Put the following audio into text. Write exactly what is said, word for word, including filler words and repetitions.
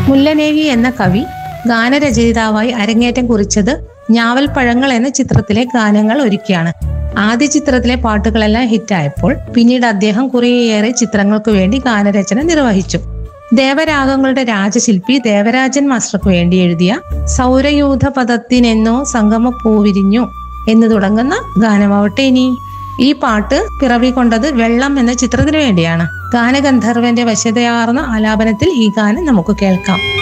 മുല്ലനേഴി എന്ന കവി ഗാനരചയിതാവായി അരങ്ങേറ്റം കുറിച്ചത് ഞാവൽപ്പഴങ്ങൾ എന്ന ചിത്രത്തിലെ ഗാനങ്ങൾ ഒരുക്കിയാണ്. ആദ്യ ചിത്രത്തിലെ പാട്ടുകളെല്ലാം ഹിറ്റായപ്പോൾ പിന്നീട് അദ്ദേഹം കുറേയേറെ ചിത്രങ്ങൾക്ക് വേണ്ടി ഗാനരചന നിർവഹിച്ചു. ദേവരാഗങ്ങളുടെ രാജശില്പി ദേവരാജൻ മാസ്റ്റർക്ക് വേണ്ടി എഴുതിയ സൗരയൂഥ പദത്തിനെന്നോ സംഗമ പൂവിരിഞ്ഞു എന്ന് തുടങ്ങുന്ന ഗാനമാവട്ടെ ഇനി. ഈ പാട്ട് പിറവി കൊണ്ടത് വെള്ളം എന്ന ചിത്രത്തിന് വേണ്ടിയാണ്. ഗാനഗന്ധർവന്റെ വശ്യതയാർന്ന ആലാപനത്തിൽ ഈ ഗാനം നമുക്ക് കേൾക്കാം.